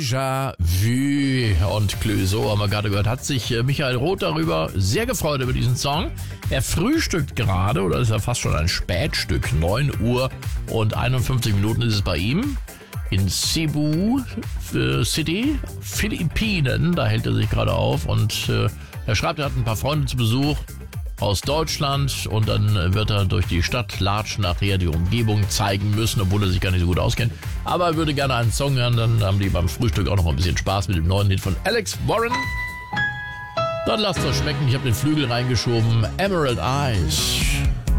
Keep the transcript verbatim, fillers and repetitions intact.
Déjà Vu und Clouseau haben wir gerade gehört, hat sich Michael Roth darüber sehr gefreut über diesen Song. Er frühstückt gerade, oder ist ja fast schon ein Spätstück, neun Uhr und einundfünfzig Minuten ist es bei ihm. In Cebu City, Philippinen, da hält er sich gerade auf und äh, er schreibt, er hat ein paar Freunde zu Besuch aus Deutschland und dann wird er durch die Stadt latschen, nachher die Umgebung zeigen müssen, obwohl er sich gar nicht so gut auskennt. Aber er würde gerne einen Song hören, dann haben die beim Frühstück auch noch ein bisschen Spaß mit dem neuen Lied von Alex Warren. Dann lasst es schmecken, ich habe den Flügel reingeschoben, Emerald Eyes.